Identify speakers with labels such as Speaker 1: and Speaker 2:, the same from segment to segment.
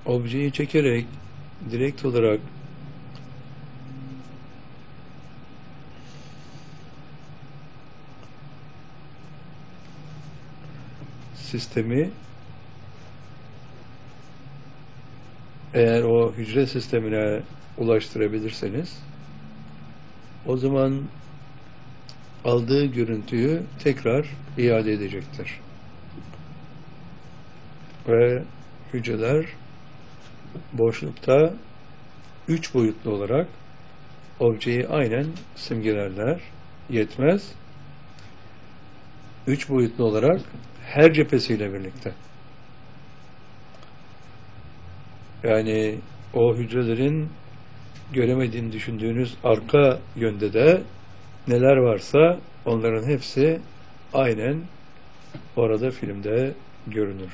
Speaker 1: objeyi çekerek direkt olarak sistemi, eğer o hücre sistemine ulaştırabilirseniz, o zaman aldığı görüntüyü tekrar iade edecektir. Ve hücreler boşlukta 3 boyutlu olarak objeyi aynen simgelerler. Yetmez. 3 boyutlu olarak her cephesiyle birlikte. Yani o hücrelerin göremediğini düşündüğünüz arka yönde de neler varsa onların hepsi aynen orada filmde görünür.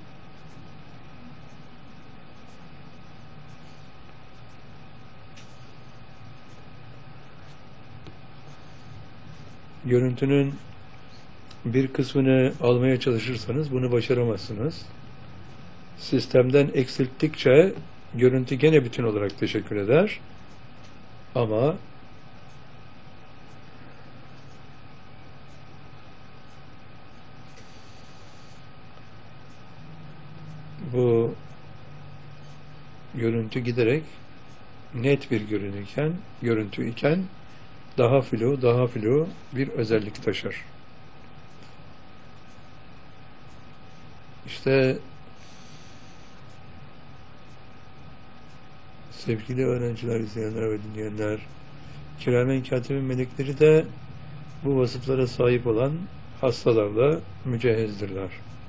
Speaker 1: Görüntünün bir kısmını almaya çalışırsanız bunu başaramazsınız. Sistemden eksilttikçe görüntü gene bütün olarak teşekkür eder. Ama bu görüntü giderek net bir görüntü iken daha flu bir özellik taşır. İşte sevgili öğrenciler, izleyenler ve dinleyenler, Kiramen Katibin melekleri de bu vasıflara sahip olan hastalarla mücehhezdirler.